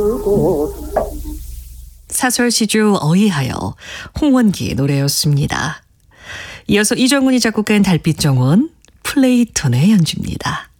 사설시조 어이하여 홍원기의 노래였습니다. 이어서 이정훈이 작곡한 달빛정원 플레이톤의 연주입니다.